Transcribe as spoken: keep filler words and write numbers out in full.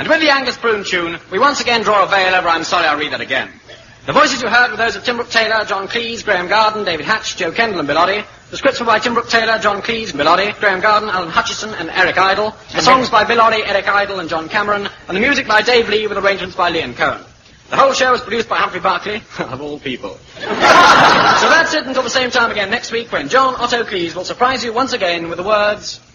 And with the Angus Prune tune, we once again draw a veil over I'm Sorry I'll Read That Again. The voices you heard were those of Tim Brooke Taylor, John Cleese, Graham Garden, David Hatch, Joe Kendall and Bill Oddie. The scripts were by Tim Brooke Taylor, John Cleese, Bill Oddie, Graham Garden, Alan Hutchison and Eric Idle. The songs by Bill Oddie, Eric Idle and John Cameron. And the music by Dave Lee with arrangements by Leon Cohen. The whole show was produced by Humphrey Barclay, of all people. So that's it until the same time again next week when John Otto Cleese will surprise you once again with the words...